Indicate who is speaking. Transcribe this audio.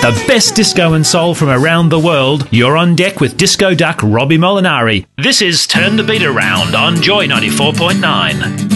Speaker 1: The best disco and soul from around the world. You're on deck with Disco Duck Robbie Molinari. This is Turn the Beat Around on Joy 94.9.